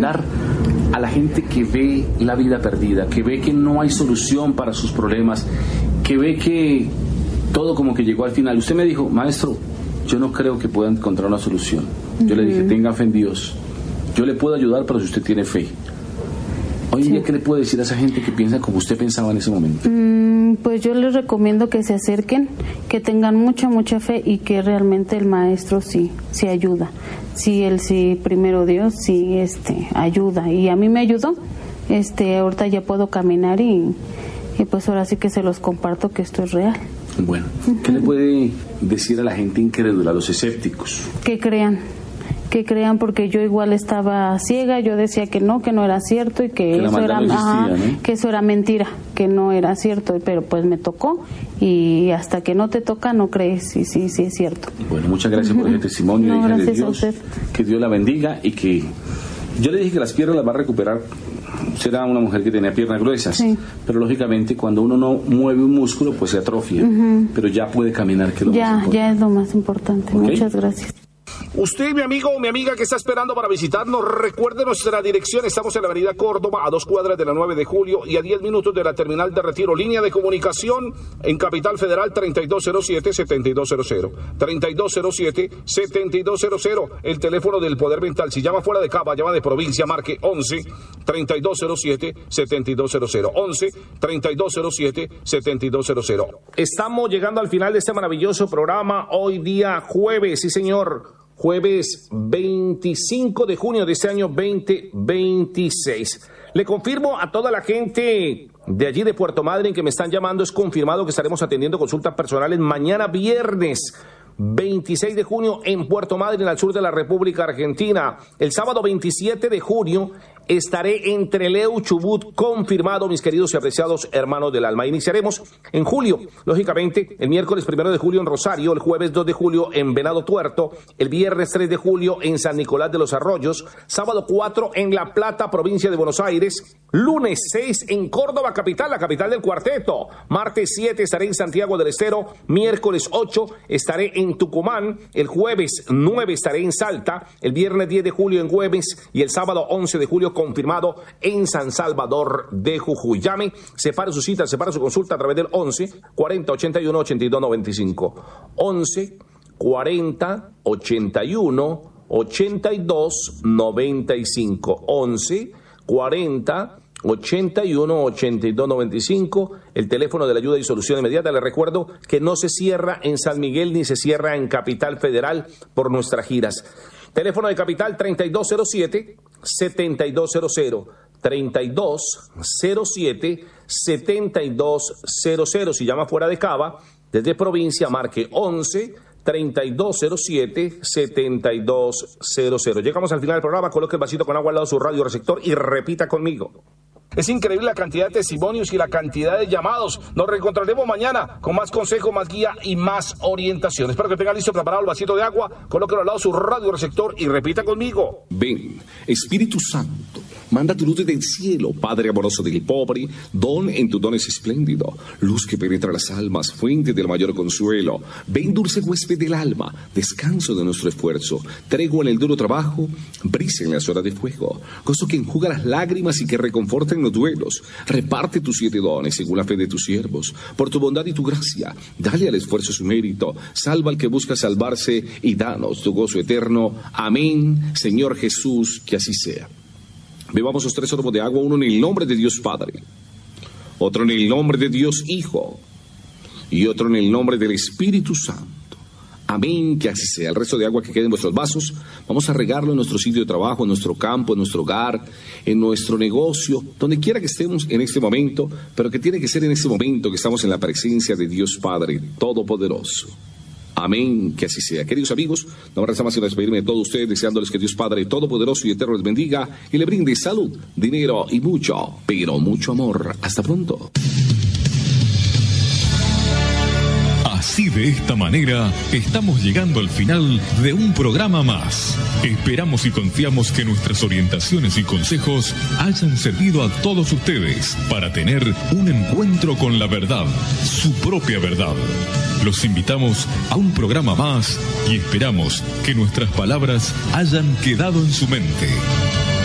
recomendar a la gente que ve la vida perdida, que ve que no hay solución para sus problemas, que ve que todo como que llegó al final? Usted me dijo, maestro, yo no creo que pueda encontrar una solución. Yo le dije, tenga fe en Dios. Yo le puedo ayudar, pero si usted tiene fe. Hoy en día, ¿qué le puede decir a esa gente que piensa como usted pensaba en ese momento? Pues yo les recomiendo que se acerquen, que tengan mucha fe y que realmente el maestro sí ayuda. Sí, primero Dios, sí ayuda. Y a mí me ayudó. Ahorita ya puedo caminar y pues ahora sí que se los comparto que esto es real. Bueno, ¿qué le puede decir a la gente incrédula, a los escépticos? Que crean, porque yo igual estaba ciega, yo decía que no era cierto y que eso era no existía, ¿no? Que eso era mentira, que no era cierto, pero pues me tocó y hasta que no te toca no crees, sí es cierto. Bueno, muchas gracias por ese testimonio, hija de Dios, que Dios la bendiga y que yo le dije que las piernas las va a recuperar. Será una mujer que tenía piernas gruesas, sí, pero lógicamente cuando uno no mueve un músculo pues se atrofia, pero ya puede caminar, que es lo más importante. Ya es lo más importante. ¿Okay? Muchas gracias. Usted, mi amigo o mi amiga que está esperando para visitarnos, recuerde nuestra dirección. Estamos en la avenida Córdoba, a 2 cuadras de la 9 de julio y a 10 minutos de la terminal de Retiro. Línea de comunicación en Capital Federal 3207-7200. 3207-7200. El teléfono del Poder Mental. Si llama fuera de Cava, llama de provincia, marque 11-3207-7200. 11-3207-7200. Estamos llegando al final de este maravilloso programa. Hoy día jueves, sí señor. Jueves 25 de junio de este año 2026. Le confirmo a toda la gente de allí de Puerto Madryn que me están llamando, es confirmado que estaremos atendiendo consultas personales mañana viernes 26 de junio en Puerto Madryn, al sur de la República Argentina. El sábado 27 de junio estaré en Trelew, Chubut, confirmado, mis queridos y apreciados hermanos del alma. Iniciaremos en julio, lógicamente, el miércoles 1 de julio en Rosario, el jueves 2 de julio en Venado Tuerto, el viernes 3 de julio en San Nicolás de los Arroyos, sábado 4 en La Plata, provincia de Buenos Aires, lunes 6 en Córdoba capital, la capital del cuarteto, martes 7 estaré en Santiago del Estero, miércoles 8 estaré en Tucumán, el jueves 9 estaré en Salta, el viernes 10 de julio en Güemes y el sábado 11 de julio confirmado en San Salvador de Jujuy. Llame, separe su cita, separe su consulta a través del 11 40 81 82 95. 11 40 81 82 95. 11 40 81 82 95, el teléfono de la ayuda y solución inmediata. Les recuerdo que no se cierra en San Miguel ni se cierra en Capital Federal por nuestras giras. Teléfono de Capital 3207-7200, 3207-7200. Si llama fuera de Cava, desde provincia, marque 11-3207-7200. Llegamos al final del programa, coloque el vasito con agua al lado de su radio receptor y repita conmigo. Es increíble la cantidad de testimonios y la cantidad de llamados. Nos reencontraremos mañana con más consejo, más guía y más orientación. Espero que tenga listo preparado el vasito de agua, colóquelo al lado de su radio receptor y repita conmigo. Ven, Espíritu Santo, manda tu luz desde el cielo, Padre amoroso del pobre, don en tu don es espléndido, luz que penetra las almas, fuente del mayor consuelo. Ven, dulce huésped del alma, descanso de nuestro esfuerzo, tregua en el duro trabajo, brisa en las horas de fuego, gozo que enjuga las lágrimas y que reconforta en los duelos. Reparte tus 7 dones según la fe de tus siervos, por tu bondad y tu gracia, dale al esfuerzo su mérito, salva al que busca salvarse y danos tu gozo eterno. Amén, Señor Jesús, que así sea. Bebamos los 3 sorbos de agua, uno en el nombre de Dios Padre, otro en el nombre de Dios Hijo y otro en el nombre del Espíritu Santo. Amén, que así sea. El resto de agua que quede en vuestros vasos, vamos a regarlo en nuestro sitio de trabajo, en nuestro campo, en nuestro hogar, en nuestro negocio, donde quiera que estemos en este momento, pero que tiene que ser en este momento que estamos en la presencia de Dios Padre Todopoderoso. Amén, que así sea. Queridos amigos, no me resta más que despedirme de todos ustedes, deseándoles que Dios Padre Todopoderoso y Eterno les bendiga y le brinde salud, dinero y mucho, pero mucho amor. Hasta pronto. Así, de esta manera, estamos llegando al final de un programa más. Esperamos y confiamos que nuestras orientaciones y consejos hayan servido a todos ustedes para tener un encuentro con la verdad, su propia verdad. Los invitamos a un programa más y esperamos que nuestras palabras hayan quedado en su mente.